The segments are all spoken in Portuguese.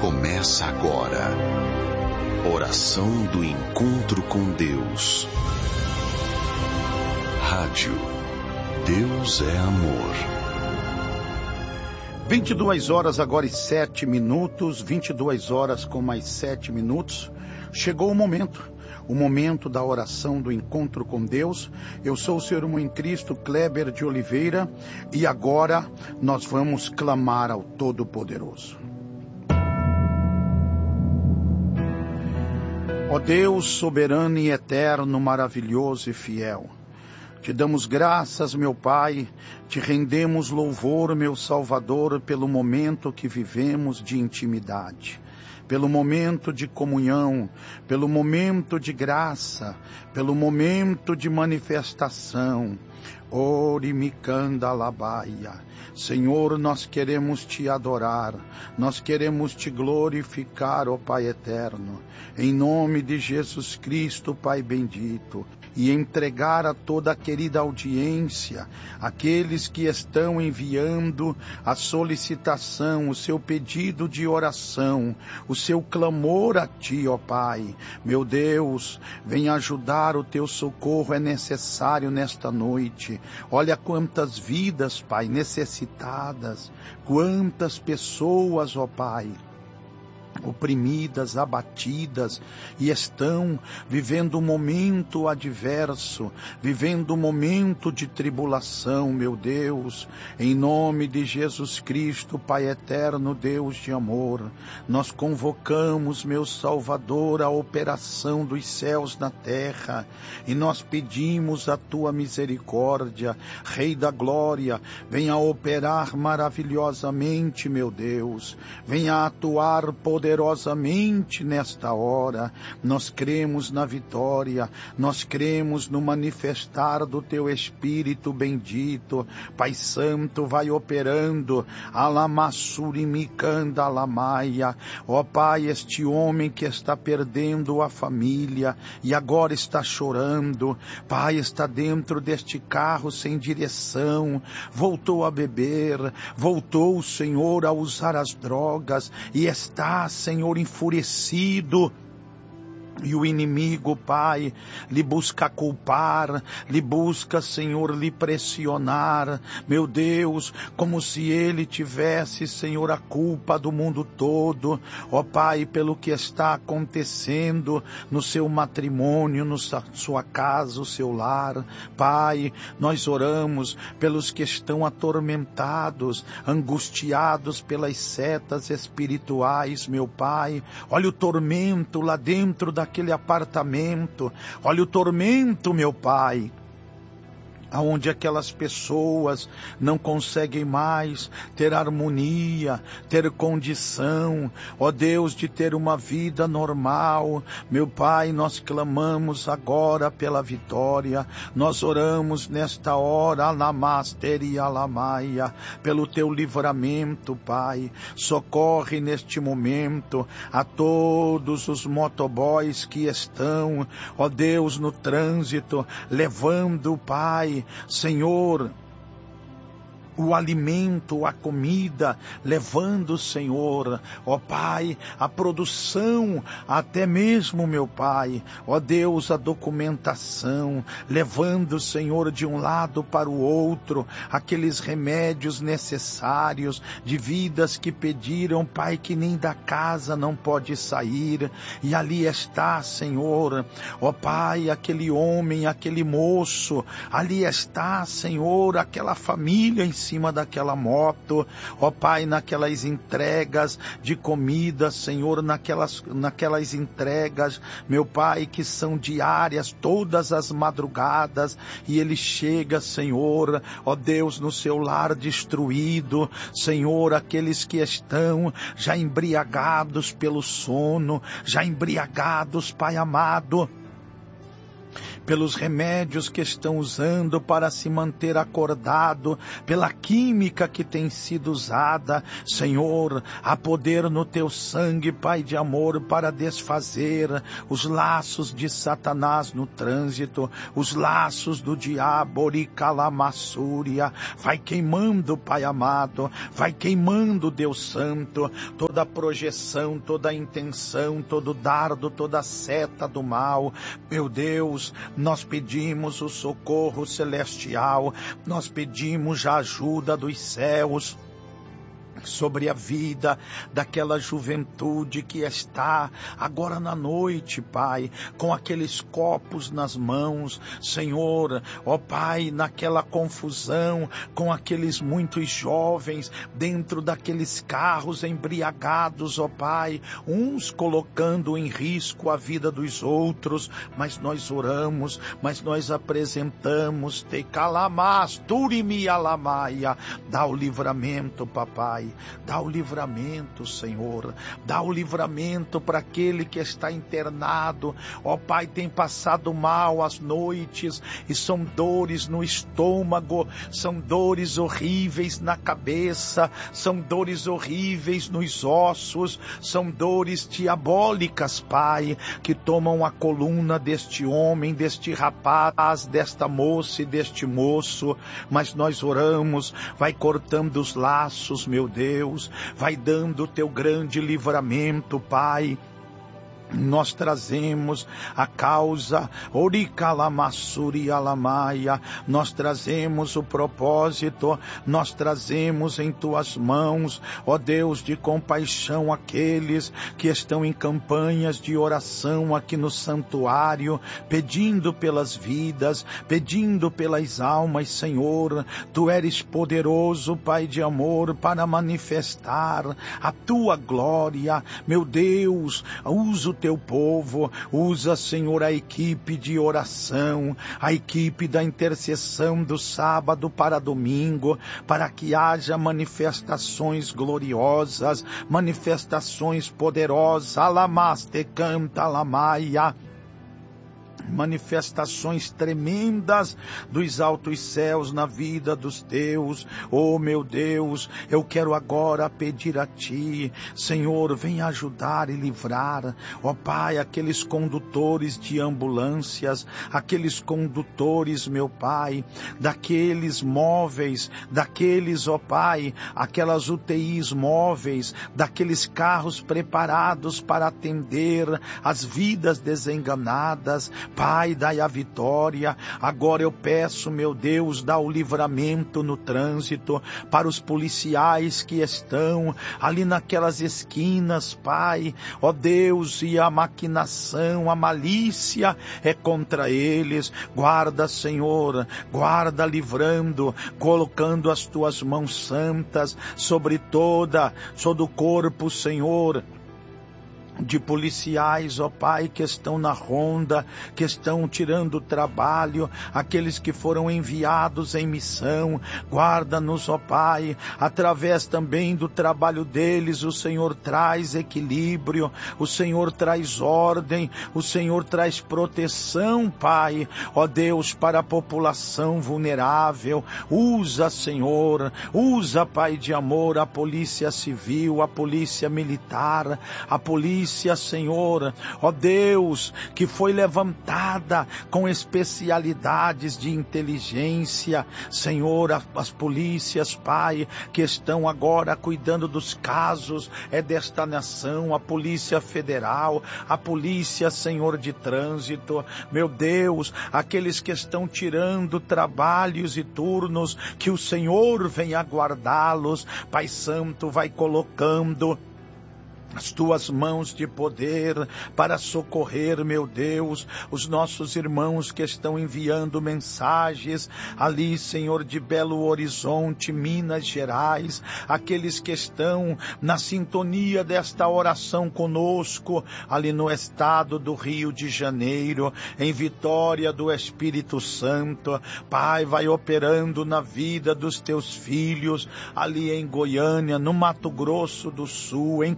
Começa agora. Oração do encontro com Deus. Rádio Deus é Amor. 22 horas agora e 7 minutos, 22 horas com mais 7 minutos. Chegou o momento da oração do encontro com Deus. Eu sou o seu irmão em Cristo, Kleber de Oliveira, e agora nós vamos clamar ao Todo-Poderoso. Ó Deus soberano e eterno, maravilhoso e fiel, te damos graças, meu Pai, te rendemos louvor, meu Salvador, pelo momento que vivemos de intimidade, pelo momento de comunhão, pelo momento de graça, pelo momento de manifestação. Orimicanda Labaia. Senhor, nós queremos te adorar, nós queremos te glorificar, ó Pai eterno, em nome de Jesus Cristo, Pai bendito, e entregar a toda a querida audiência, aqueles que estão enviando a solicitação, o seu pedido de oração, o seu clamor a ti, ó Pai. Meu Deus, vem ajudar, o teu socorro é necessário nesta noite. Olha quantas vidas, Pai, necessitadas, quantas pessoas, ó Pai, oprimidas, abatidas, e estão vivendo um momento adverso, vivendo um momento de tribulação, meu Deus. Em nome de Jesus Cristo, Pai eterno, Deus de amor, nós convocamos, meu Salvador, a operação dos céus na terra, e nós pedimos a tua misericórdia. Rei da glória, venha operar maravilhosamente, meu Deus, venha atuar poderosamente nesta hora. Nós cremos na vitória, nós cremos no manifestar do teu Espírito bendito. Pai Santo, vai operando. Alamassurimicanda alamaia. Ó Pai, este homem que está perdendo a família e agora está chorando, Pai, está dentro deste carro sem direção, voltou a beber, voltou, Senhor, a usar as drogas e está, Senhor, enfurecido. E o inimigo, Pai, lhe busca culpar, lhe busca, Senhor, lhe pressionar, meu Deus, como se ele tivesse, Senhor, a culpa do mundo todo, ó Pai, pelo que está acontecendo no seu matrimônio, na sua casa, o seu lar. Pai, nós oramos pelos que estão atormentados, angustiados pelas setas espirituais, meu Pai. Olha o tormento lá dentro daquele apartamento, olha o tormento, meu Pai, aonde aquelas pessoas não conseguem mais ter harmonia, ter condição, ó Deus, de ter uma vida normal. Meu Pai, nós clamamos agora pela vitória, nós oramos nesta hora, Alamasteri Alamaia, pelo teu livramento, Pai. Socorre neste momento a todos os motoboys que estão, ó Deus, no trânsito, levando, Pai, Senhor, o alimento, a comida, levando, Senhor, ó Pai, a produção, até mesmo, meu Pai, ó Deus, a documentação, levando, Senhor, de um lado para o outro, aqueles remédios necessários, de vidas que pediram, Pai, que nem da casa não pode sair, e ali está, Senhor, ó Pai, aquele homem, aquele moço, ali está, Senhor, aquela família em cima daquela moto, ó Pai, naquelas entregas de comida, Senhor, naquelas entregas, meu Pai, que são diárias, todas as madrugadas, e ele chega, Senhor, ó Deus, no seu lar destruído, Senhor, aqueles que estão já embriagados pelo sono, já embriagados, Pai amado, pelos remédios que estão usando para se manter acordado, pela química que tem sido usada. Senhor, há poder no teu sangue, Pai de amor, para desfazer os laços de Satanás no trânsito, os laços do diabo, oricalamassúria. Vai queimando, Pai amado, vai queimando, Deus Santo, toda projeção, toda intenção, todo dardo, toda seta do mal. Meu Deus, nós pedimos o socorro celestial, nós pedimos a ajuda dos céus sobre a vida daquela juventude que está agora na noite, Pai, com aqueles copos nas mãos, Senhor, ó Pai, naquela confusão, com aqueles muitos jovens dentro daqueles carros embriagados, ó Pai, uns colocando em risco a vida dos outros, mas nós oramos, mas nós apresentamos, te calamas, turimi alamaia, dá o livramento, papai. Dá o livramento, Senhor, dá o livramento para aquele que está internado, ó Pai, tem passado mal as noites, e são dores no estômago, são dores horríveis na cabeça, são dores horríveis nos ossos, são dores diabólicas, Pai, que tomam a coluna deste homem, deste rapaz, desta moça e deste moço, mas nós oramos, vai cortando os laços, meu Deus, vai dando o teu grande livramento, Pai. Nós trazemos a causa, oricalamassuri alamaia, nós trazemos o propósito, nós trazemos em tuas mãos, ó Deus de compaixão, aqueles que estão em campanhas de oração aqui no santuário, pedindo pelas vidas, pedindo pelas almas, Senhor, tu eres poderoso, Pai de amor, para manifestar a tua glória, meu Deus, usa o teu povo, usa, Senhor, a equipe de oração, a equipe da intercessão do sábado para domingo, para que haja manifestações gloriosas, manifestações poderosas, alamaste canta alamaia, manifestações tremendas dos altos céus na vida dos teus. Oh meu Deus, eu quero agora pedir a ti, Senhor, vem ajudar e livrar, ó Pai, aqueles condutores de ambulâncias, aqueles condutores, meu Pai, daqueles móveis, daqueles, ó Pai, aquelas UTIs móveis, daqueles carros preparados para atender as vidas desenganadas. Pai, dai a vitória. Agora eu peço, meu Deus, dá o livramento no trânsito para os policiais que estão ali naquelas esquinas, Pai. Ó Deus, e a maquinação, a malícia é contra eles. Guarda, Senhor, guarda livrando, colocando as tuas mãos santas sobre todo o corpo, Senhor, de policiais, ó Pai, que estão na ronda, que estão tirando o trabalho, aqueles que foram enviados em missão. Guarda-nos, ó Pai, através também do trabalho deles, o Senhor traz equilíbrio, o Senhor traz ordem, o Senhor traz proteção, Pai, ó Deus, para a população vulnerável. Usa, Senhor, usa, Pai de amor, a polícia civil, a polícia militar, a polícia, Senhor, ó Deus, que foi levantada com especialidades de inteligência, Senhor, as polícias, Pai, que estão agora cuidando dos casos desta nação, a Polícia Federal, a Polícia, Senhor, de Trânsito, meu Deus, aqueles que estão tirando trabalhos e turnos, que o Senhor venha guardá-los, Pai Santo, vai colocando as tuas mãos de poder para socorrer, meu Deus, os nossos irmãos que estão enviando mensagens ali, Senhor, de Belo Horizonte, Minas Gerais, aqueles que estão na sintonia desta oração conosco, ali no estado do Rio de Janeiro, em Vitória do Espírito Santo. Pai, vai operando na vida dos teus filhos, ali em Goiânia, no Mato Grosso do Sul, em Cuiabá,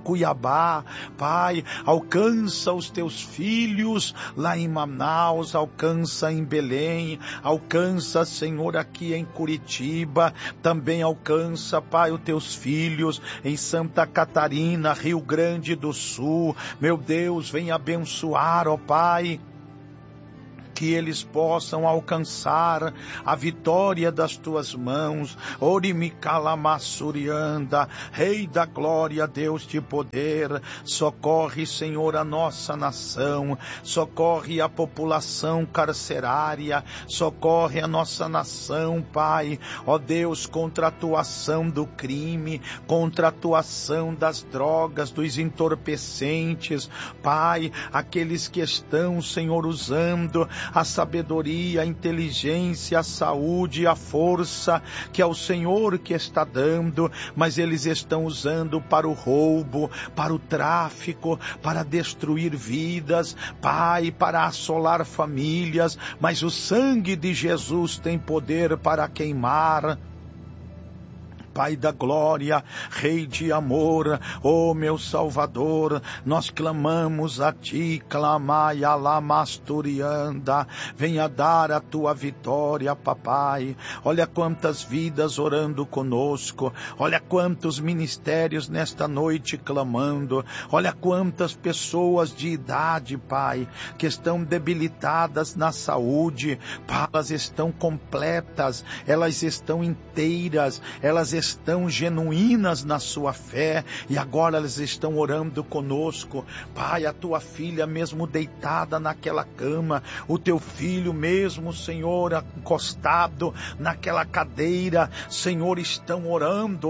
Cuiabá, Pai, alcança os teus filhos lá em Manaus, alcança em Belém, alcança, Senhor, aqui em Curitiba, também alcança, Pai, os teus filhos em Santa Catarina, Rio Grande do Sul. Meu Deus, vem abençoar, ó Pai, que eles possam alcançar a vitória das tuas mãos. Orimicalamassurianda, Rei da glória, Deus de poder, socorre, Senhor, a nossa nação, socorre a população carcerária, socorre a nossa nação, Pai, ó Deus, contra a atuação do crime, contra a atuação das drogas, dos entorpecentes, Pai, aqueles que estão, Senhor, usando a sabedoria, a inteligência, a saúde, a força que é o Senhor que está dando, mas eles estão usando para o roubo, para o tráfico, para destruir vidas, Pai, para assolar famílias, mas o sangue de Jesus tem poder para queimar. Pai da glória, Rei de amor, ó meu Salvador, nós clamamos a Ti, clamai alamasturianda, venha dar a Tua vitória, Papai. Olha quantas vidas orando conosco, olha quantos ministérios nesta noite clamando, olha quantas pessoas de idade, Pai, que estão debilitadas na saúde, Pai, elas estão completas, elas estão inteiras, elas estão genuínas na sua fé, e agora elas estão orando conosco. Pai, a tua filha mesmo deitada naquela cama, o teu filho mesmo, Senhor, encostado naquela cadeira, Senhor, estão orando.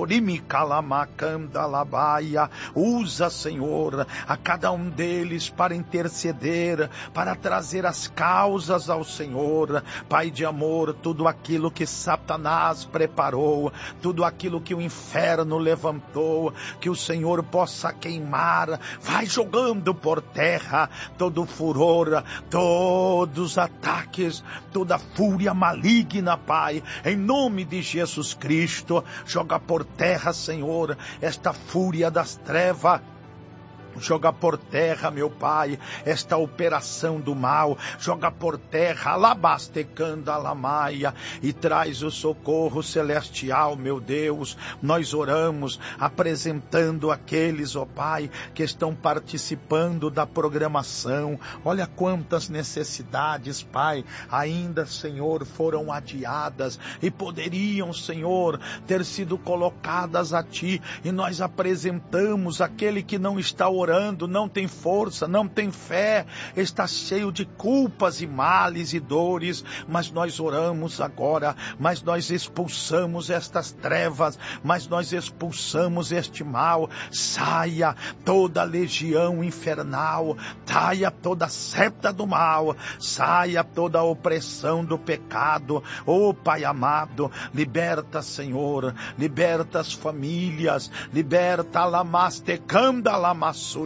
Usa, Senhor, a cada um deles para interceder, para trazer as causas ao Senhor. Pai de amor, tudo aquilo que Satanás preparou, tudo aquilo que o inferno levantou, que o Senhor possa queimar, vai jogando por terra todo furor, todos os ataques, toda fúria maligna, Pai, em nome de Jesus Cristo, joga por terra, Senhor, esta fúria das trevas. Joga por terra, meu Pai, esta operação do mal, joga por terra, alabastecanda alamaia, e traz o socorro celestial, meu Deus. Nós oramos, apresentando aqueles, ó Pai, que estão participando da programação. Olha quantas necessidades, Pai, ainda, Senhor, foram adiadas, e poderiam, Senhor, ter sido colocadas a Ti, e nós apresentamos aquele que não está orando, não tem força, não tem fé, está cheio de culpas e males e dores, mas nós oramos agora, mas nós expulsamos estas trevas, mas nós expulsamos este mal. Saia toda legião infernal, saia toda seta do mal, saia toda opressão do pecado. Ó Pai amado, liberta, Senhor, liberta as famílias, liberta a lamastecanda lamassurianda,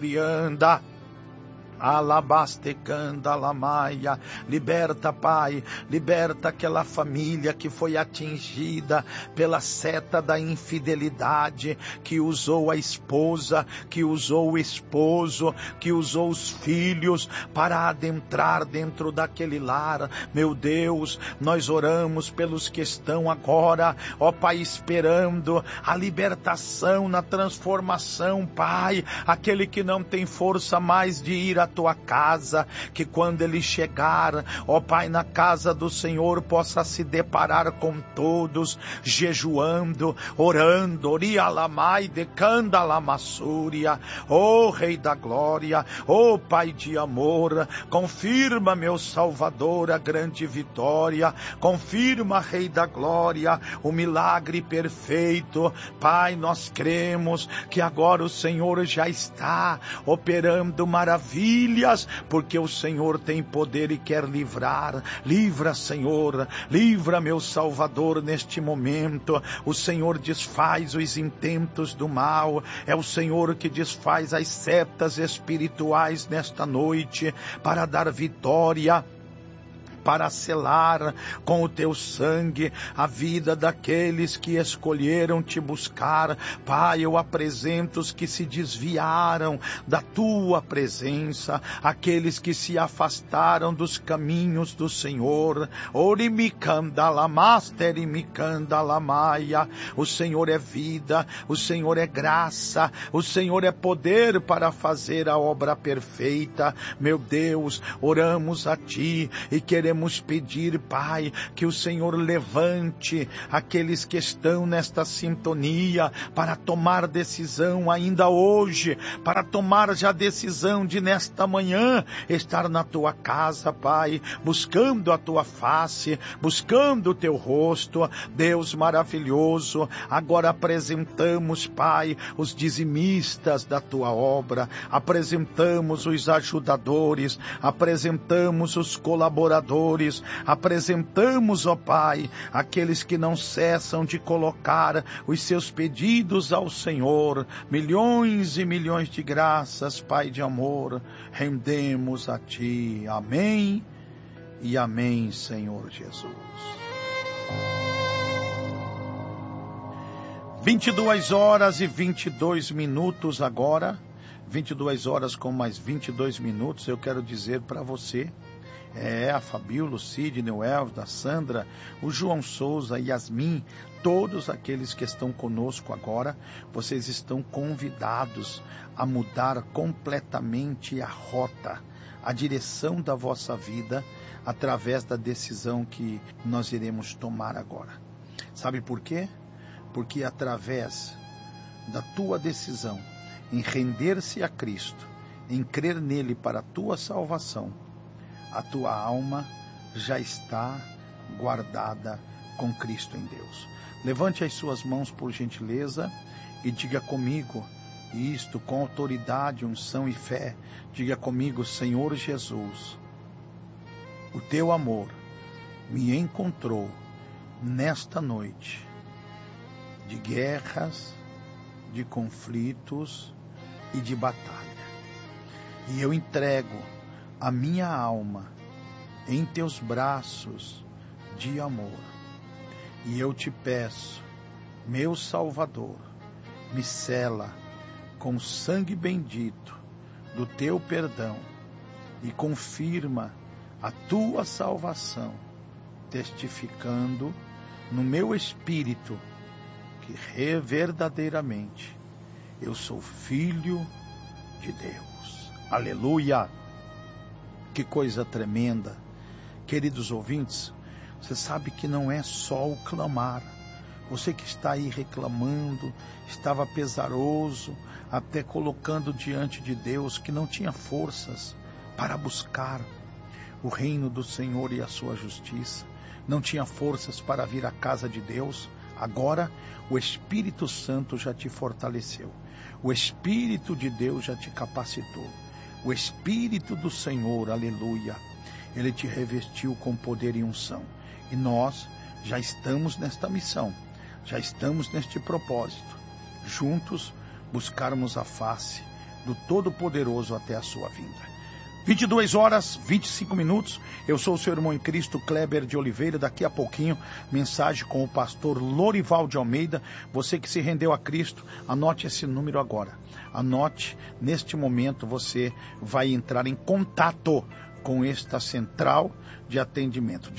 alabastecanda lamaia, liberta, Pai, liberta aquela família que foi atingida pela seta da infidelidade, que usou a esposa, que usou o esposo, que usou os filhos para adentrar dentro daquele lar. Meu Deus, nós oramos pelos que estão agora, ó Pai, esperando a libertação na transformação, Pai, aquele que não tem força mais de ir a tua casa, que quando ele chegar, ó Pai, na casa do Senhor, possa se deparar com todos, jejuando, orando, orialamai decanda lamassúria. Ó Rei da glória, ó Pai de amor, confirma, meu Salvador, a grande vitória, confirma, Rei da glória, o milagre perfeito. Pai, nós cremos que agora o Senhor já está operando maravilhas, porque o Senhor tem poder e quer livrar. Livra, Senhor, livra, meu Salvador, neste momento. O Senhor desfaz os intentos do mal, é o Senhor que desfaz as setas espirituais nesta noite, para dar vitória, para selar com o teu sangue a vida daqueles que escolheram te buscar. Pai, eu apresento os que se desviaram da tua presença, aqueles que se afastaram dos caminhos do Senhor. O Senhor é vida, o Senhor é graça, o Senhor é poder para fazer a obra perfeita. Meu Deus, oramos a Ti e queremos pedir, Pai, que o Senhor levante aqueles que estão nesta sintonia para tomar decisão ainda hoje, para tomar já decisão de nesta manhã estar na Tua casa, Pai, buscando a Tua face, buscando o Teu rosto. Deus maravilhoso, agora apresentamos, Pai, os dizimistas da Tua obra, apresentamos os ajudadores, apresentamos os colaboradores, apresentamos, ó Pai, aqueles que não cessam de colocar os seus pedidos ao Senhor. Milhões e milhões de graças, Pai de amor, rendemos a Ti. Amém e amém, Senhor Jesus. 22 horas e 22 minutos agora, 22 horas com mais 22 minutos, eu quero dizer para você, a Fabíola, o Sidney, o Elvis, a Sandra, o João Souza, Yasmin, todos aqueles que estão conosco agora, vocês estão convidados a mudar completamente a rota, a direção da vossa vida, através da decisão que nós iremos tomar agora. Sabe por quê? Porque através da tua decisão em render-se a Cristo, em crer nele para a tua salvação, a tua alma já está guardada com Cristo em Deus. Levante as suas mãos por gentileza e diga comigo isto com autoridade, unção e fé. Diga comigo: Senhor Jesus, o teu amor me encontrou nesta noite de guerras, de conflitos e de batalha. E eu entrego a minha alma em teus braços de amor. E eu te peço, meu Salvador, me sela com o sangue bendito do teu perdão e confirma a tua salvação, testificando no meu espírito que verdadeiramente eu sou filho de Deus. Aleluia! Que coisa tremenda. Queridos ouvintes, você sabe que não é só o clamar. Você que está aí reclamando, estava pesaroso, até colocando diante de Deus que não tinha forças para buscar o reino do Senhor e a sua justiça, não tinha forças para vir à casa de Deus. Agora o Espírito Santo já te fortaleceu, o Espírito de Deus já te capacitou, o Espírito do Senhor, aleluia, ele te revestiu com poder e unção, e nós já estamos nesta missão, já estamos neste propósito, juntos buscarmos a face do Todo-Poderoso até a sua vinda. 22 horas, 25 minutos, eu sou o seu irmão em Cristo, Kleber de Oliveira. Daqui a pouquinho, mensagem com o pastor Lorival de Almeida. Você que se rendeu a Cristo, anote esse número agora. Anote, neste momento você vai entrar em contato com esta central de atendimento.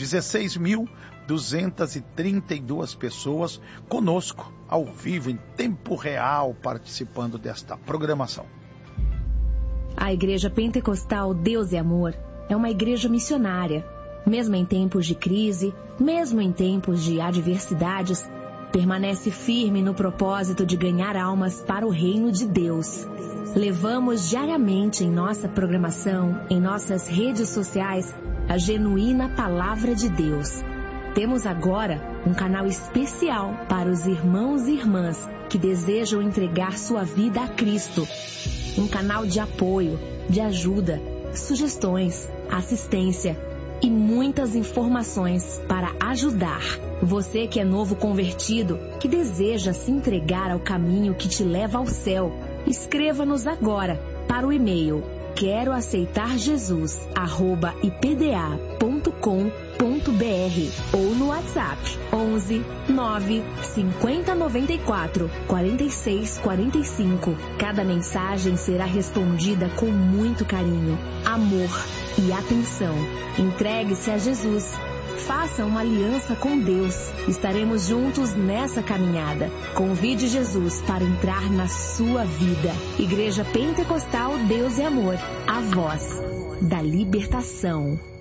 16.232 pessoas conosco, ao vivo, em tempo real, participando desta programação. A Igreja Pentecostal Deus é Amor é uma igreja missionária. Mesmo em tempos de crise, mesmo em tempos de adversidades, permanece firme no propósito de ganhar almas para o reino de Deus. Levamos diariamente em nossa programação, em nossas redes sociais, a genuína Palavra de Deus. Temos agora um canal especial para os irmãos e irmãs que desejam entregar sua vida a Cristo. Um canal de apoio, de ajuda, sugestões, assistência e muitas informações para ajudar. Você que é novo convertido, que deseja se entregar ao caminho que te leva ao céu, escreva-nos agora para o e-mail queroaceitarjesus@ipda.com.br ou no WhatsApp 11 9 50 94 46 45. Cada mensagem será respondida com muito carinho, amor e atenção. Entregue-se a Jesus. Faça uma aliança com Deus. Estaremos juntos nessa caminhada. Convide Jesus para entrar na sua vida. Igreja Pentecostal Deus e Amor. A voz da libertação.